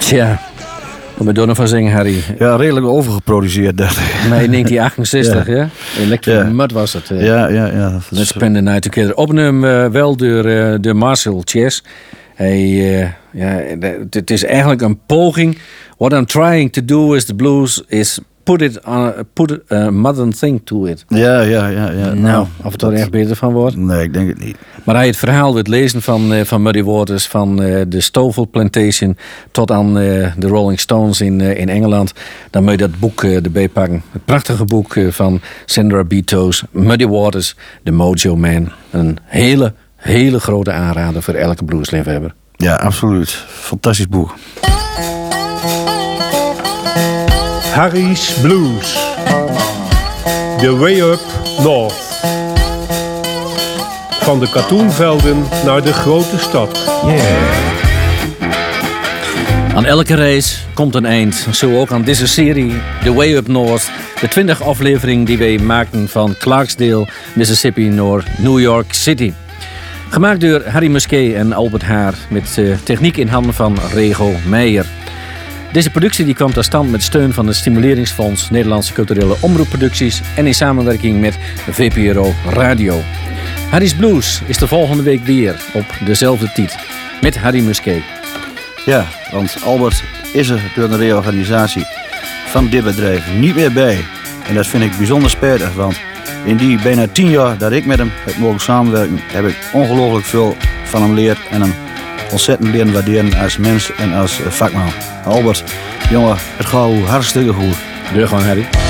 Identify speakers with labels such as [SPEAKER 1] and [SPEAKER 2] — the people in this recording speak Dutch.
[SPEAKER 1] Tja, wat ben je nog van zingen, Harry?
[SPEAKER 2] Ja, redelijk overgeproduceerd. Dat.
[SPEAKER 1] Nee, 1968, ja? Electric Mud was het.
[SPEAKER 2] Ja.
[SPEAKER 1] Let's Spend the Night Together. Opgenomen wel door Marcel Chess. Het is eigenlijk een poging. What I'm trying to do with the blues is put a modern thing to it.
[SPEAKER 2] Ja.
[SPEAKER 1] Nou, of het er echt beter van wordt?
[SPEAKER 2] Nee, ik denk het niet.
[SPEAKER 1] Maar hij het verhaal het lezen van Muddy Waters, van de Stovall Plantation tot aan de Rolling Stones in Engeland, dan moet je dat boek erbij pakken. Het prachtige boek van Sandra B. Toews, Muddy Waters, The Mojo Man. Een hele grote aanrader voor elke bluesliefhebber.
[SPEAKER 2] Ja, absoluut. Fantastisch boek.
[SPEAKER 3] Harry's Blues. The Way Up North. Van de katoenvelden naar de grote stad.
[SPEAKER 1] Aan elke reis komt een eind. Zo ook aan deze serie The Way Up North. De 20 aflevering die wij maakten van Clarksdale, Mississippi naar New York City. Gemaakt door Harry Musquet en Albert Haar met techniek in handen van Rego Meijer. Deze productie die kwam tot stand met steun van het Stimuleringsfonds Nederlandse Culturele Omroepproducties en in samenwerking met VPRO Radio. Harry's Blues is de volgende week weer op dezelfde tijd met Harry Musquet.
[SPEAKER 2] Ja, want Albert is er door de reorganisatie van dit bedrijf niet meer bij. En dat vind ik bijzonder spijtig, want in die bijna 10 jaar dat ik met hem heb mogen samenwerken, heb ik ongelooflijk veel van hem geleerd en hem ontzettend leren waarderen als mens en als vakman. Albert, jongen, het gaat hartstikke goed.
[SPEAKER 1] Doe gewoon, Harry.